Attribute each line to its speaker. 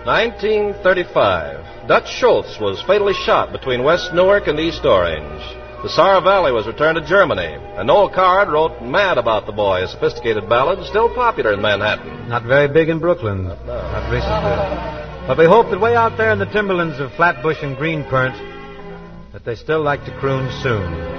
Speaker 1: 1935. Dutch Schultz was fatally shot between West Newark and East Orange. The Saar Valley was returned to Germany, and Noel Coward wrote Mad About the Boy, a sophisticated ballad still popular in Manhattan.
Speaker 2: Not very big in Brooklyn. Not recently. But we hope that way out there in the timberlands of Flatbush and Greenpoint that they still like to croon soon.